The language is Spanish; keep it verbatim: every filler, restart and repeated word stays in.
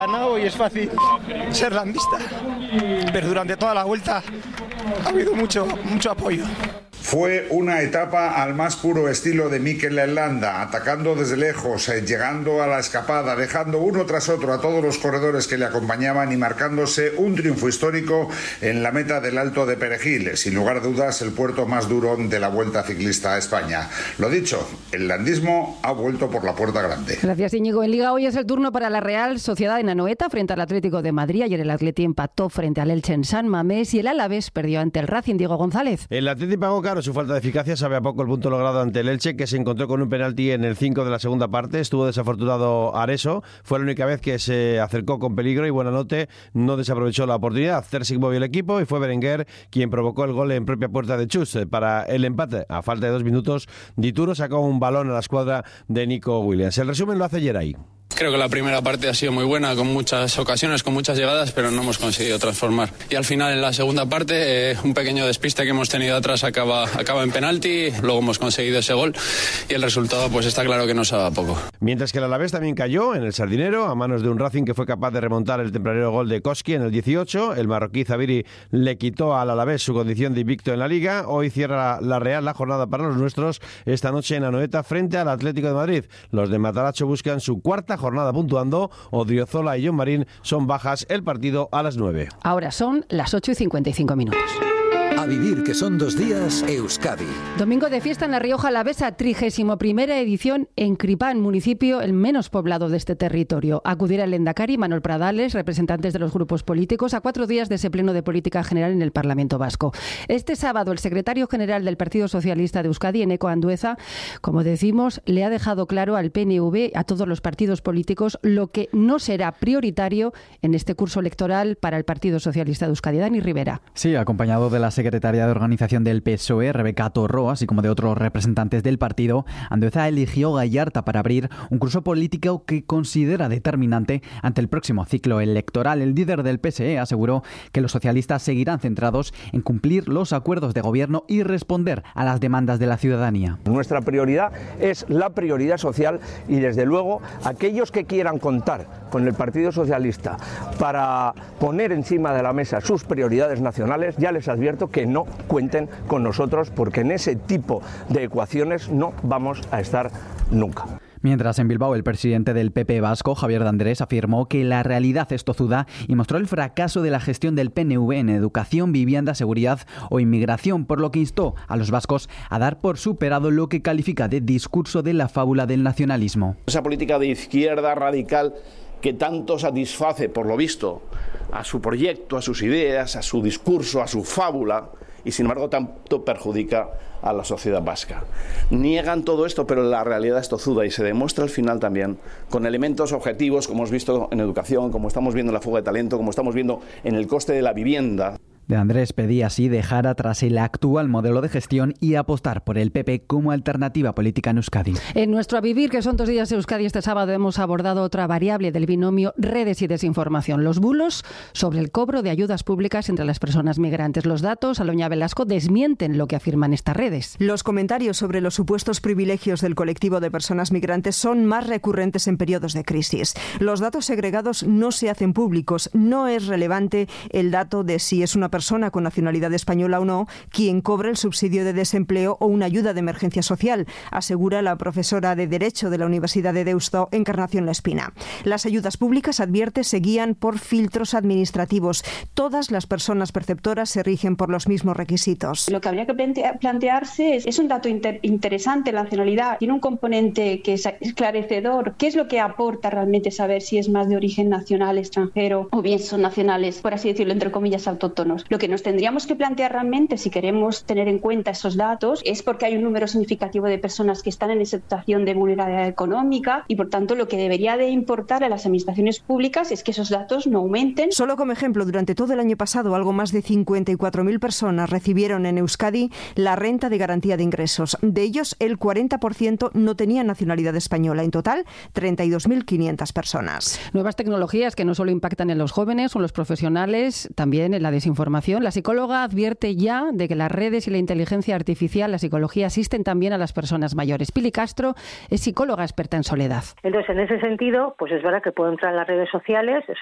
No, y es fácil ser landista, pero durante toda la vuelta ha habido mucho, mucho apoyo. Fue una etapa al más puro estilo de Mikel Landa, atacando desde lejos, eh, llegando a la escapada, dejando uno tras otro a todos los corredores que le acompañaban y marcándose un triunfo histórico en la meta del Alto de Perejil, sin lugar a dudas el puerto más duro de la Vuelta Ciclista a España. Lo dicho, el landismo ha vuelto por la puerta grande. Gracias, Íñigo. En Liga hoy es el turno para la Real Sociedad en Anoeta frente al Atlético de Madrid. Ayer el Atleti empató frente al Elche en San Mamés y el Alavés perdió ante el Racing. Diego González. El Atleti pagó caro su falta de eficacia, sabe a poco el punto logrado ante el Elche, que se encontró con un penalti en el cinco de la segunda parte. Estuvo desafortunado Areso, fue la única vez que se acercó con peligro y Buenanote no desaprovechó la oportunidad. Terzic movió el equipo y fue Berenguer quien provocó el gol en propia puerta de Chus para el empate. A falta de dos minutos, Dituro sacó un balón a la escuadra de Nico Williams. El resumen lo hace Geray. Creo que la primera parte ha sido muy buena, con muchas ocasiones, con muchas llegadas, pero no hemos conseguido transformar. Y al final, en la segunda parte, eh, un pequeño despiste que hemos tenido atrás acaba, acaba en penalti, luego hemos conseguido ese gol y el resultado pues está claro que nos sabe a poco. Mientras que el Alavés también cayó en el Sardinero a manos de un Racing que fue capaz de remontar el tempranero gol de Koski en el dieciocho. El marroquí Zabiri le quitó al Alavés su condición de invicto en la Liga. Hoy cierra la Real la jornada para los nuestros esta noche en Anoeta frente al Atlético de Madrid. Los de Mataracho buscan su cuarta jornada puntuando. Odriozola y John Marín son bajas. El partido a las nueve. Ahora son las ocho y cincuenta y cinco minutos. A vivir, que son dos días, Euskadi. Domingo de fiesta en La Rioja Alavesa, trigésimo primera edición en Cripán, municipio el menos poblado de este territorio. Acudirá el Lehendakari, Manuel Pradales, representantes de los grupos políticos, a cuatro días de ese pleno de política general en el Parlamento Vasco. Este sábado, el secretario general del Partido Socialista de Euskadi, Eneko Andueza, como decimos, le ha dejado claro al P N V, a todos los partidos políticos, lo que no será prioritario en este curso electoral para el Partido Socialista de Euskadi. Dani Rivera. Sí, acompañado de la secretaria secretaria de organización del P S O E, Rebeca Torró, así como de otros representantes del partido, Andueza eligió Gallarta para abrir un curso político que considera determinante ante el próximo ciclo electoral. El líder del P S E aseguró que los socialistas seguirán centrados en cumplir los acuerdos de gobierno y responder a las demandas de la ciudadanía. Nuestra prioridad es la prioridad social y, desde luego, aquellos que quieran contar con el Partido Socialista para poner encima de la mesa sus prioridades nacionales, ya les advierto que no cuenten con nosotros, porque en ese tipo de ecuaciones no vamos a estar nunca. Mientras, en Bilbao, el presidente del P P vasco, Javier de Andrés, afirmó que la realidad es tozuda y mostró el fracaso de la gestión del P N V en educación, vivienda, seguridad o inmigración, por lo que instó a los vascos a dar por superado lo que califica de discurso de la fábula del nacionalismo. Esa política de izquierda radical que tanto satisface, por lo visto, a su proyecto, a sus ideas, a su discurso, a su fábula, y sin embargo tanto perjudica a la sociedad vasca. Niegan todo esto, pero la realidad es tozuda y se demuestra al final también con elementos objetivos, como hemos visto en educación, como estamos viendo en la fuga de talento, como estamos viendo en el coste de la vivienda. De Andrés pedía así dejar atrás el actual modelo de gestión y apostar por el P P como alternativa política en Euskadi. En nuestro A Vivir, que son dos días de Euskadi, este sábado hemos abordado otra variable del binomio redes y desinformación, los bulos sobre el cobro de ayudas públicas entre las personas migrantes. Los datos, Aloña Velasco, desmienten lo que afirman estas redes. Los comentarios sobre los supuestos privilegios del colectivo de personas migrantes son más recurrentes en periodos de crisis. Los datos segregados no se hacen públicos. No es relevante el dato de si es una persona persona con nacionalidad española o no quien cobra el subsidio de desempleo o una ayuda de emergencia social, asegura la profesora de Derecho de la Universidad de Deusto, Encarnación La Espina. Las ayudas públicas, advierte, se guían por filtros administrativos. Todas las personas perceptoras se rigen por los mismos requisitos. Lo que habría que plantea, plantearse es, es un dato inter, interesante, la nacionalidad. Tiene un componente que es esclarecedor. ¿Qué es lo que aporta realmente saber si es más de origen nacional, extranjero, o bien son nacionales, por así decirlo, entre comillas, autóctonos? Lo que nos tendríamos que plantear realmente, si queremos tener en cuenta esos datos, es porque hay un número significativo de personas que están en esa situación de vulnerabilidad económica y, por tanto, lo que debería de importar a las administraciones públicas es que esos datos no aumenten. Solo como ejemplo, durante todo el año pasado, algo más de cincuenta y cuatro mil personas recibieron en Euskadi la renta de garantía de ingresos. De ellos, el cuarenta por ciento no tenía nacionalidad española. En total, treinta y dos mil quinientas personas. Nuevas tecnologías que no solo impactan en los jóvenes o en los profesionales, también en la desinformación información. La psicóloga advierte ya de que las redes y la inteligencia artificial, la psicología, asisten también a las personas mayores. Pili Castro es psicóloga experta en soledad. Entonces, en ese sentido, pues es verdad que puedo entrar en las redes sociales,